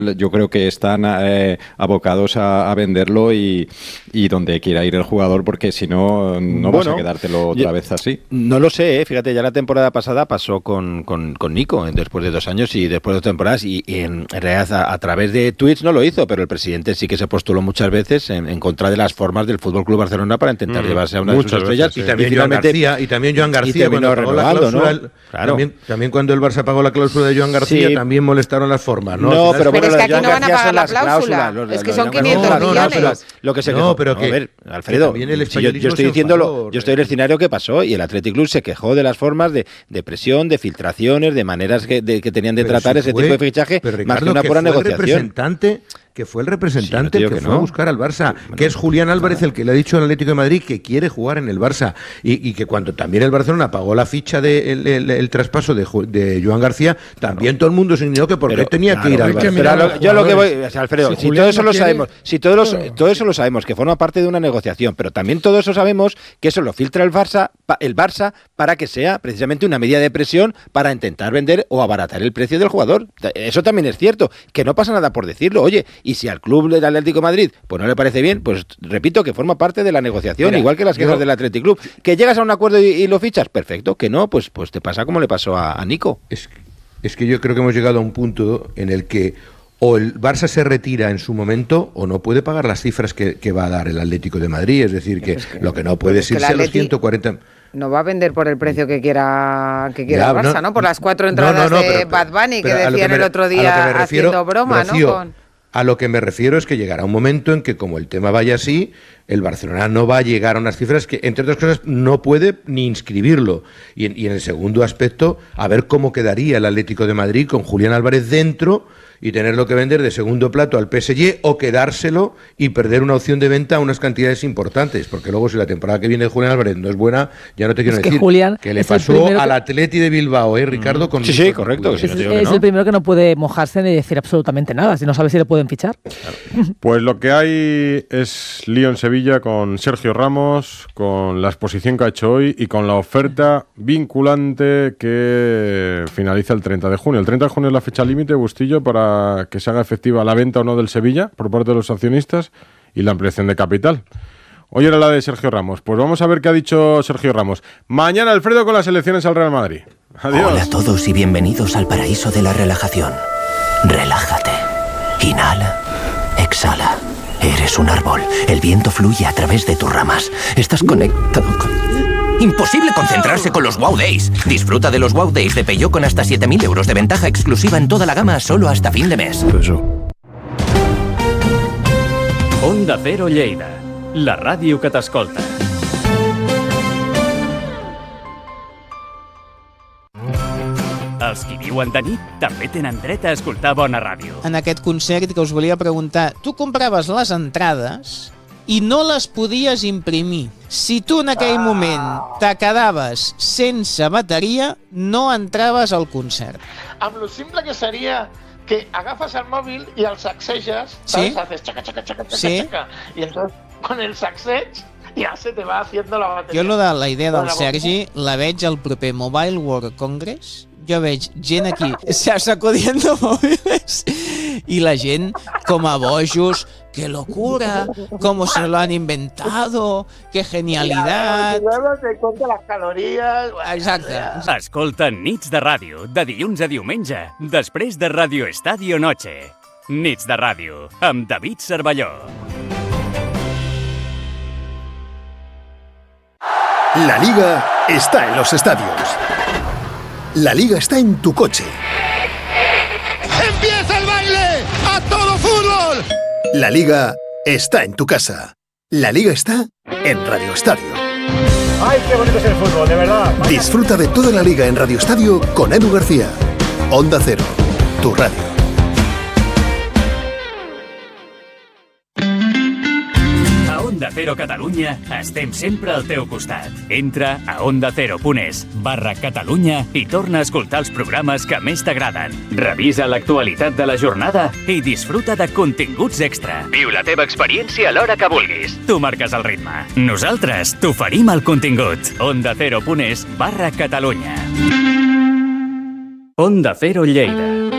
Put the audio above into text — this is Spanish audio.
yo creo que están abocados a venderlo y donde quiera ir el jugador, porque si no, vas a quedártelo otra vez así. No lo sé, fíjate, ya la temporada pasada pasó con Nico, después de 2 años y después de 2 temporadas, y en realidad a través de tweets no lo hizo, pero el presidente sí que se postuló muchas veces en contra de las formas del FC Barcelona para intentar llevarse a una de sus estrellas. Sí. Y también Joan García cuando pagó la cláusula, claro. También cuando el Barça pagó la cláusula de Joan García, también molestaron las formas, ¿no? No, pero es que aquí no van a pagar la cláusula. Es que son 500 millones. Lo que se quejó, pero que, a ver, Alfredo, yo estoy diciendo yo estoy en el escenario que pasó, y el Athletic Club se quejó de las formas de presión, de filtraciones, de maneras que tenían de tratar ese tipo de fichaje, más que una pura negociación. Que fue el representante que fue a buscar al Barça, que es Julián Álvarez el que le ha dicho al Atlético de Madrid que quiere jugar en el Barça, y que cuando también el Barcelona pagó la ficha el traspaso de Joan García, también todo el mundo se indignó que por qué tenía que ir al Barça. Yo lo que voy, Alfredo, si todo eso lo sabemos, todo eso lo sabemos, que forma parte de una negociación, pero también todo eso sabemos que eso lo filtra el Barça para que sea precisamente una medida de presión para intentar vender o abaratar el precio del jugador. Eso también es cierto, que no pasa nada por decirlo. Oye, y si al club del Atlético de Madrid pues no le parece bien, pues repito que forma parte de la negociación, igual que las quejas del Athletic Club. Que llegas a un acuerdo y lo fichas, perfecto. Que no, pues te pasa como le pasó a Nico. Es que yo creo que hemos llegado a un punto en el que o el Barça se retira en su momento o no puede pagar las cifras que va a dar el Atlético de Madrid. Es decir, que lo que no puede es irse a los 140... No va a vender por el precio que quiera el Barça, ¿no? Por las 4 entradas de Bad Bunny que decían el otro día haciendo broma, Rocío, ¿no? A lo que me refiero es que llegará un momento en que, como el tema vaya así, el Barcelona no va a llegar a unas cifras que, entre otras cosas, no puede ni inscribirlo. Y en el segundo aspecto, a ver cómo quedaría el Atlético de Madrid con Julián Álvarez dentro y tenerlo que vender de segundo plato al PSG, o quedárselo y perder una opción de venta a unas cantidades importantes, porque luego si la temporada que viene de Julián Álvarez no es buena, ya no te quiero decir que le pasó al Atleti de Bilbao, Ricardo, con sí, correcto. Es el primero que no puede mojarse ni decir absolutamente nada, si no sabe si le pueden fichar. Pues lo que hay es lío en Sevilla con Sergio Ramos, con la exposición que ha hecho hoy y con la oferta vinculante que finaliza el 30 de junio. El 30 de junio es la fecha límite, Bustillo, para que se haga efectiva la venta o no del Sevilla por parte de los accionistas y la ampliación de capital. Hoy era la de Sergio Ramos. Pues vamos a ver qué ha dicho Sergio Ramos. Mañana, Alfredo, con las elecciones al Real Madrid. Adiós. Hola a todos y bienvenidos al paraíso de la relajación. Relájate. Inhala. Exhala. Eres un árbol. El viento fluye a través de tus ramas. Estás conectado con... Imposible concentrarse con los Wow Days. Disfruta de los Wow Days de Peugeot con hasta 7.000 euros de ventaja exclusiva en toda la gama solo hasta fin de mes. Onda Cero Lleida, la ràdio que t'escolta. Els qui viuen de nit també tenen dret a escoltar bona ràdio. En aquest concert que us volia preguntar, tu compraves les entrades i no les podies imprimir. Si tu en aquell moment te quedaves sense bateria, no entraves al concert. Amb lo simple que seria que agafes el móvil y al sacsejas, ¿sabes? Haces chaca, chaca, chaca, chaca, chaca. Y entonces con el sacsej ya se te va haciendo la bateria. Jo la idea del Sergi la veig al proper Mobile World Congress. Jo veig gent aquí sacudiendo móviles y la gent com a bojos. ¡Qué locura! ¿Cómo se lo han inventado? ¡Qué genialidad! Y luego te cuenta las calorías... Exacte. Escolta Nits de Ràdio, de dilluns a diumenge, després de Radio Estadio Noche. Nits de Ràdio, amb David Cervelló. La Liga está en los estadios. La Liga está en tu coche. ¡Empieza el baile! ¡A todo fútbol! La Liga está en tu casa. La Liga está en Radio Estadio. ¡Ay, qué bonito es el fútbol, de verdad! ¡Vaya! Disfruta de toda la Liga en Radio Estadio con Edu García. Onda Cero, tu radio. Onda Cero Catalunya, estem sempre al teu costat. Entra a ondacero.es/Catalunya i torna a escoltar els programes que més t'agraden. Revisa l'actualitat de la jornada i disfruta de continguts extra. Viu la teva experiència a l'hora que vulguis. Tu marques el ritme. Nosaltres t'oferim el contingut. ondacero.es/Catalunya. Onda Cero Lleida.